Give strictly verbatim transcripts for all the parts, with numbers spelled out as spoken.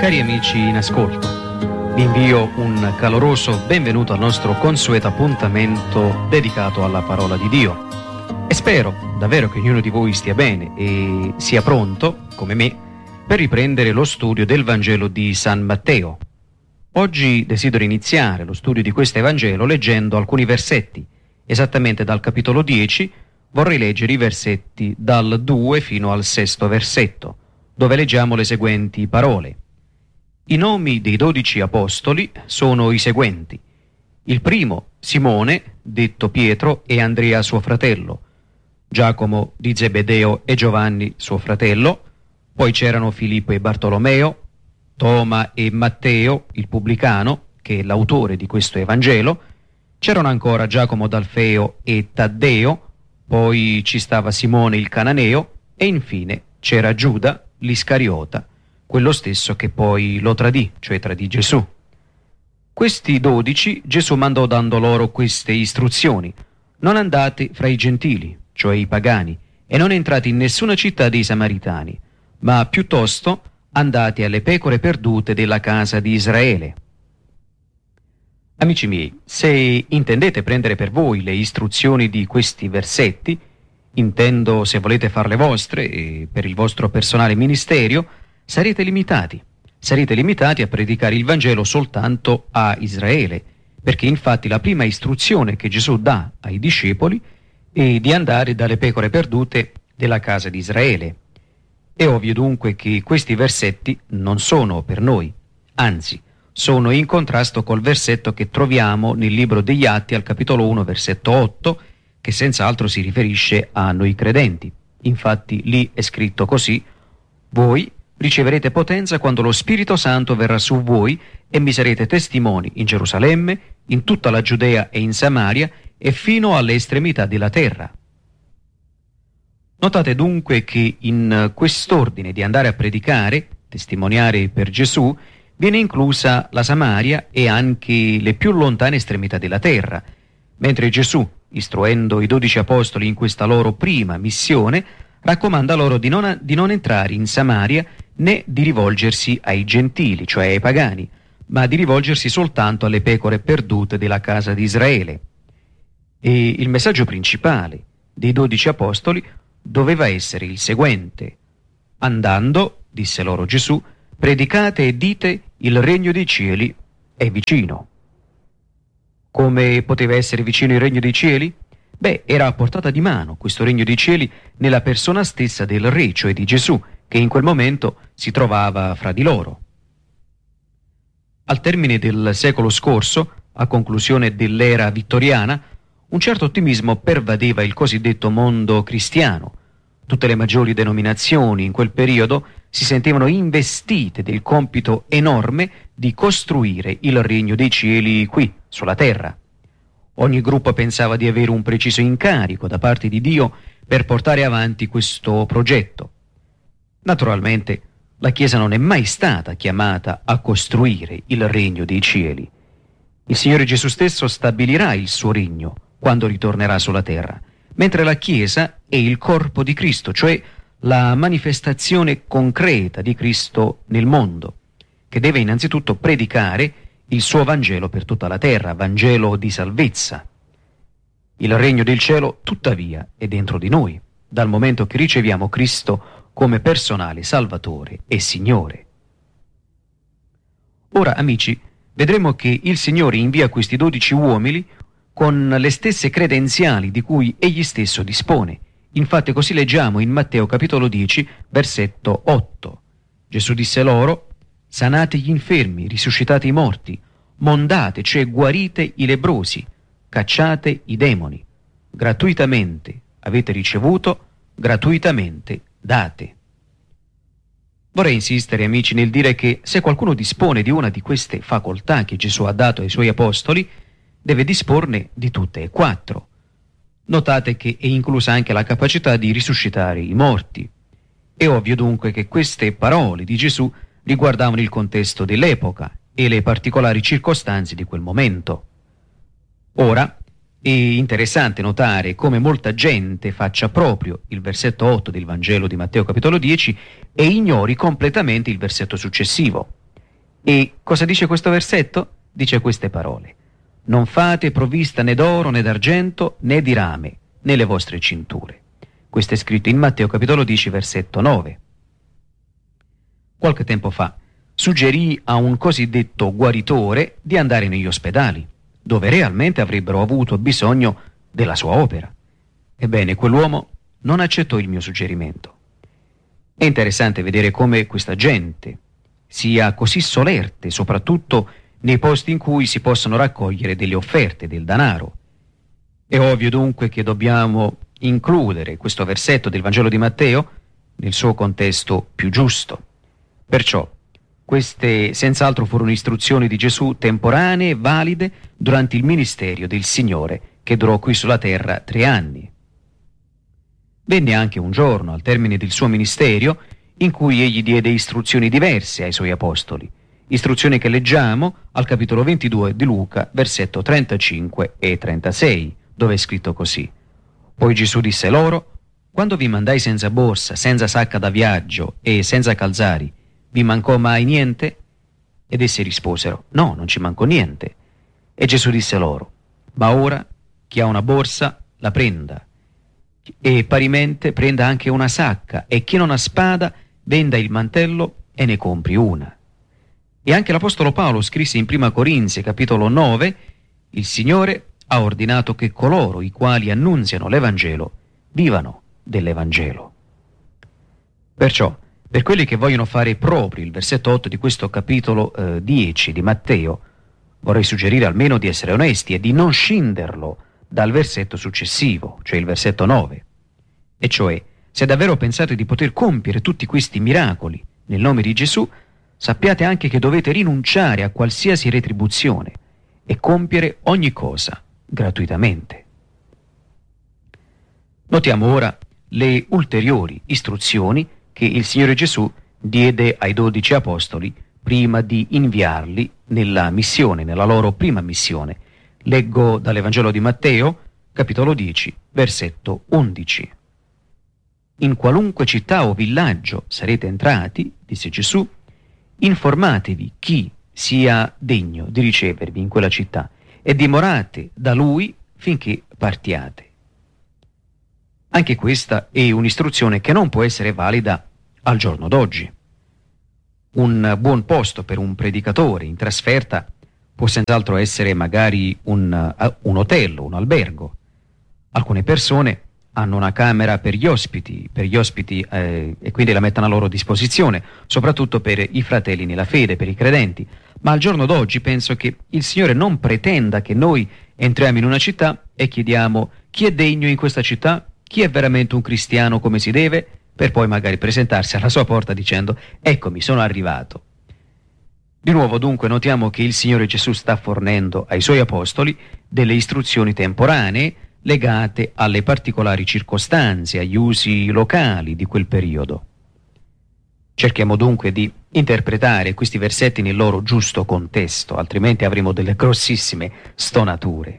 Cari amici in ascolto, vi invio un caloroso benvenuto al nostro consueto appuntamento dedicato alla parola di Dio. E spero davvero che ognuno di voi stia bene e sia pronto, come me, per riprendere lo studio del Vangelo di San Matteo. Oggi desidero iniziare lo studio di questo Evangelo leggendo alcuni versetti. Esattamente dal capitolo dieci vorrei leggere i versetti dal due fino al sesto versetto, dove leggiamo le seguenti parole. I nomi dei dodici apostoli sono i seguenti. Il primo, Simone, detto Pietro, e Andrea suo fratello, Giacomo di Zebedeo e Giovanni suo fratello, poi c'erano Filippo e Bartolomeo, Toma e Matteo, il pubblicano, che è l'autore di questo Evangelo, c'erano ancora Giacomo d'Alfeo e Taddeo, poi ci stava Simone il Cananeo e infine c'era Giuda l'Iscariota, quello stesso che poi lo tradì, cioè tradì Gesù. Questi dodici Gesù mandò dando loro queste istruzioni: non andate fra i gentili, cioè i pagani, e non entrate in nessuna città dei Samaritani, ma piuttosto andate alle pecore perdute della casa di Israele. Amici miei, se intendete prendere per voi le istruzioni di questi versetti, intendo se volete farle vostre e per il vostro personale ministero, sarete limitati. Sarete limitati a predicare il Vangelo soltanto a Israele, perché infatti la prima istruzione che Gesù dà ai discepoli è di andare dalle pecore perdute della casa di Israele. È ovvio dunque che questi versetti non sono per noi, anzi, sono in contrasto col versetto che troviamo nel libro degli Atti al capitolo uno, versetto otto, che senz'altro si riferisce a noi credenti. Infatti lì è scritto così: voi riceverete potenza quando lo Spirito Santo verrà su voi e mi sarete testimoni in Gerusalemme, in tutta la Giudea e in Samaria e fino alle estremità della terra. Notate dunque che in quest'ordine di andare a predicare, testimoniare per Gesù, viene inclusa la Samaria e anche le più lontane estremità della terra, mentre Gesù, istruendo i dodici apostoli in questa loro prima missione, raccomanda loro di non, di non entrare in Samaria né di rivolgersi ai gentili, cioè ai pagani, ma di rivolgersi soltanto alle pecore perdute della casa di Israele. E il messaggio principale dei dodici apostoli doveva essere il seguente: andando, disse loro Gesù, predicate e dite il regno dei cieli è vicino. Come poteva essere vicino il regno dei cieli? Beh, era a portata di mano questo regno dei cieli nella persona stessa del Re, cioè di Gesù, che in quel momento si trovava fra di loro. Al termine del secolo scorso, a conclusione dell'era vittoriana, un certo ottimismo pervadeva il cosiddetto mondo cristiano. Tutte le maggiori denominazioni in quel periodo si sentivano investite del compito enorme di costruire il regno dei cieli qui, sulla terra. Ogni gruppo pensava di avere un preciso incarico da parte di Dio per portare avanti questo progetto. Naturalmente, la Chiesa non è mai stata chiamata a costruire il regno dei cieli. Il Signore Gesù stesso stabilirà il suo regno quando ritornerà sulla terra, mentre la Chiesa è il corpo di Cristo, cioè la manifestazione concreta di Cristo nel mondo, che deve innanzitutto predicare il suo Vangelo per tutta la terra, Vangelo di salvezza. Il regno del cielo, tuttavia, è dentro di noi, dal momento che riceviamo Cristo come personale Salvatore e Signore. Ora, amici, vedremo che il Signore invia questi dodici uomini con le stesse credenziali di cui Egli stesso dispone. Infatti così leggiamo in Matteo capitolo dieci, versetto otto. Gesù disse loro: sanate gli infermi, risuscitate i morti, mondate, cioè guarite i lebbrosi, cacciate i demoni. Gratuitamente avete ricevuto, gratuitamente date. Vorrei insistere, amici, nel dire che se qualcuno dispone di una di queste facoltà che Gesù ha dato ai suoi apostoli, deve disporne di tutte e quattro. Notate che è inclusa anche la capacità di risuscitare i morti. È ovvio dunque che queste parole di Gesù riguardavano il contesto dell'epoca e le particolari circostanze di quel momento. Ora, è interessante notare come molta gente faccia proprio il versetto otto del Vangelo di Matteo capitolo dieci e ignori completamente il versetto successivo. E cosa dice questo versetto? Dice queste parole: non fate provvista né d'oro né d'argento né di rame nelle vostre cinture. Questo è scritto in Matteo capitolo dieci versetto nove. Qualche tempo fa suggerì a un cosiddetto guaritore di andare negli ospedali, dove realmente avrebbero avuto bisogno della sua opera. Ebbene, quell'uomo non accettò il mio suggerimento. È interessante vedere come questa gente sia così solerte, soprattutto nei posti in cui si possono raccogliere delle offerte, del denaro. È ovvio dunque che dobbiamo includere questo versetto del Vangelo di Matteo nel suo contesto più giusto. Perciò queste senz'altro furono istruzioni di Gesù temporanee e valide durante il ministero del Signore, che durò qui sulla terra tre anni. Venne anche un giorno, al termine del suo ministero, in cui egli diede istruzioni diverse ai suoi apostoli, istruzioni che leggiamo al capitolo ventidue di Luca, versetto trentacinque e trentasei, dove è scritto così: poi Gesù disse loro: quando vi mandai senza borsa, senza sacca da viaggio e senza calzari, vi mancò mai niente? Ed essi risposero: no, non ci mancò niente. E Gesù disse loro: ma ora chi ha una borsa la prenda, e parimente prenda anche una sacca, e chi non ha spada venda il mantello e ne compri una. E anche l'Apostolo Paolo scrisse in prima Corinzi capitolo nove: il Signore ha ordinato che coloro i quali annunziano l'Evangelo vivano dell'Evangelo. Perciò, per quelli che vogliono fare proprio il versetto otto di questo capitolo eh, dieci di Matteo, vorrei suggerire almeno di essere onesti e di non scinderlo dal versetto successivo, cioè il versetto nove. E cioè, se davvero pensate di poter compiere tutti questi miracoli nel nome di Gesù, sappiate anche che dovete rinunciare a qualsiasi retribuzione e compiere ogni cosa gratuitamente. Notiamo ora le ulteriori istruzioni che il Signore Gesù diede ai dodici apostoli prima di inviarli nella missione, nella loro prima missione. Leggo dall'Evangelo di Matteo, capitolo dieci, versetto undici. In qualunque città o villaggio sarete entrati, disse Gesù, informatevi chi sia degno di ricevervi in quella città e dimorate da lui finché partiate. Anche questa è un'istruzione che non può essere valida al giorno d'oggi. Un buon posto per un predicatore in trasferta può senz'altro essere magari un, uh, un hotel, un albergo. Alcune persone hanno una camera per gli ospiti, per gli ospiti eh, e quindi la mettono a loro disposizione, soprattutto per i fratelli nella fede, per i credenti. Ma al giorno d'oggi penso che il Signore non pretenda che noi entriamo in una città e chiediamo chi è degno in questa città, chi è veramente un cristiano come si deve, per poi magari presentarsi alla sua porta dicendo: eccomi, sono arrivato. Di nuovo dunque notiamo che il Signore Gesù sta fornendo ai suoi apostoli delle istruzioni temporanee legate alle particolari circostanze, agli usi locali di quel periodo. Cerchiamo dunque di interpretare questi versetti nel loro giusto contesto, altrimenti avremo delle grossissime stonature.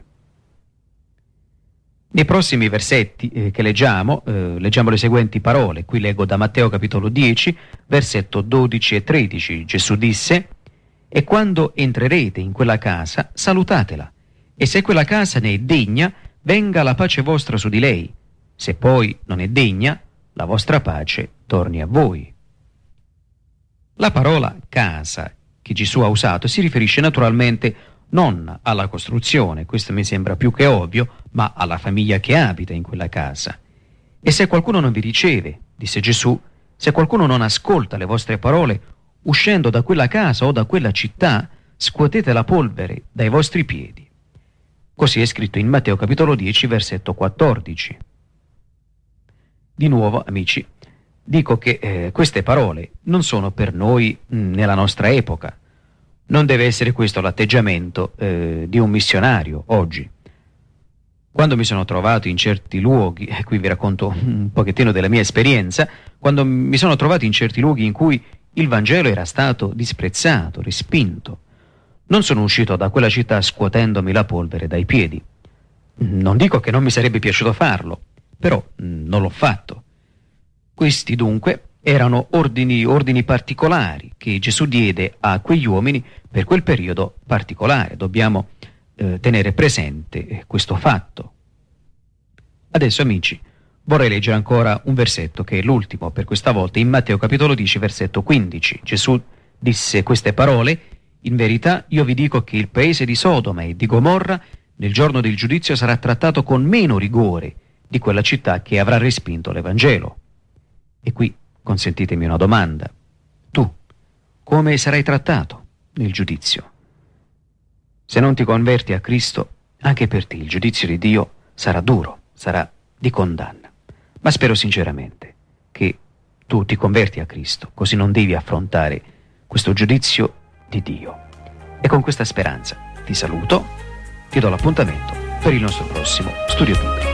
Nei prossimi versetti eh, che leggiamo, eh, leggiamo le seguenti parole. Qui leggo da Matteo capitolo dieci, versetto dodici e tredici. Gesù disse: e quando entrerete in quella casa, salutatela, e se quella casa ne è degna, venga la pace vostra su di lei, se poi non è degna, la vostra pace torni a voi. La parola casa che Gesù ha usato si riferisce naturalmente non alla costruzione, questo mi sembra più che ovvio, ma alla famiglia che abita in quella casa. E se qualcuno non vi riceve, disse Gesù, se qualcuno non ascolta le vostre parole, uscendo da quella casa o da quella città, scuotete la polvere dai vostri piedi. Così è scritto in Matteo capitolo dieci, versetto quattordici. Di nuovo, amici, dico che eh, queste parole non sono per noi mh, nella nostra epoca. Non deve essere questo l'atteggiamento eh, di un missionario oggi. Quando mi sono trovato in certi luoghi, e qui vi racconto un pochettino della mia esperienza, quando mi sono trovato in certi luoghi in cui il Vangelo era stato disprezzato, respinto, non sono uscito da quella città scuotendomi la polvere dai piedi. Non dico che non mi sarebbe piaciuto farlo, però non l'ho fatto. Questi dunque erano ordini, ordini particolari che Gesù diede a quegli uomini per quel periodo particolare. Dobbiamo eh, tenere presente eh, questo fatto. Adesso, amici, vorrei leggere ancora un versetto che è l'ultimo per questa volta, in Matteo capitolo dieci, versetto quindici. Gesù disse queste parole: in verità io vi dico che il paese di Sodoma e di Gomorra nel giorno del giudizio sarà trattato con meno rigore di quella città che avrà respinto l'Evangelo. E qui consentitemi una domanda. Tu, come sarai trattato nel giudizio? Se non ti converti a Cristo, anche per te il giudizio di Dio sarà duro, sarà di condanna. Ma spero sinceramente che tu ti converti a Cristo, così non devi affrontare questo giudizio di Dio. E con questa speranza ti saluto, ti do l'appuntamento per il nostro prossimo studio biblico.